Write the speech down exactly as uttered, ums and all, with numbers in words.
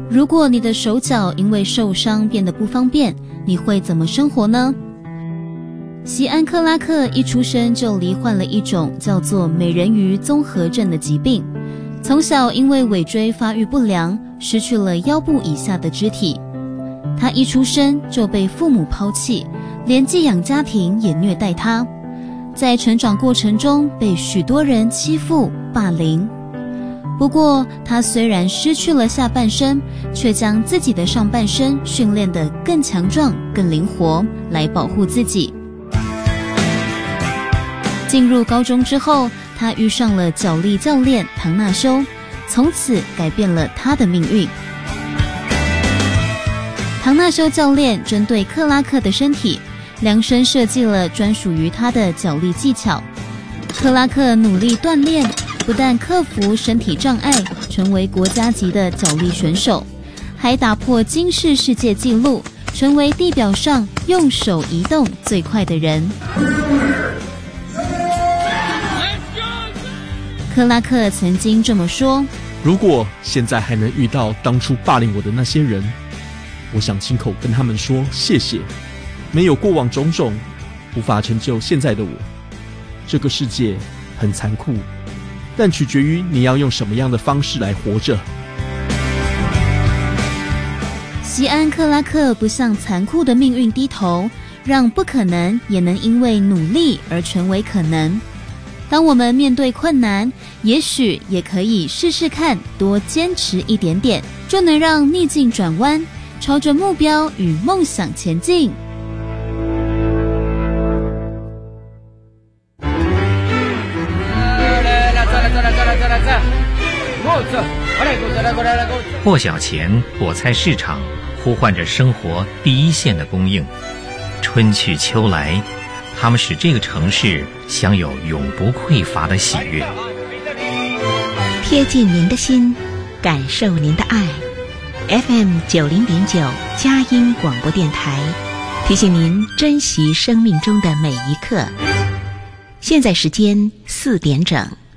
如果你的手脚因为受伤变得不方便，你会怎么生活呢？席安·克拉克一出生就罹患了一种叫做美人鱼综合症的疾病，从小因为尾椎发育不良，失去了腰部以下的肢体。他一出生就被父母抛弃，连寄养家庭也虐待他，在成长过程中被许多人欺负霸凌。不过他虽然失去了下半身，却将自己的上半身训练得更强壮更灵活，来保护自己。进入高中之后，他遇上了角力教练唐纳修，从此改变了他的命运。唐纳修教练针对克拉克的身体量身设计了专属于他的角力技巧。克拉克努力锻炼，不但克服身体障碍，成为国家级的角力选手，还打破金氏世界纪录，成为地表上用手移动最快的人。克拉克曾经这么说： 如果现在还能遇到当初霸凌我的那些人，我想亲口跟他们说谢谢，没有过往种种，无法成就现在的我。这个世界很残酷，但取决于你要用什么样的方式来活着。 席安·克拉克不向残酷的命运低头，让不可能也能因为努力而成为可能。当我们面对困难，也许也可以试试看，多坚持一点点，就能让逆境转弯，朝着目标与梦想前进。 破晓前，果菜市场呼唤着生活第一线的供应。春去秋来，他们使这个城市享有永不匮乏的喜悦。 贴近您的心，感受您的爱。F M 九零点九佳音广播电台，提醒您珍惜生命中的每一刻。现在时间四点整。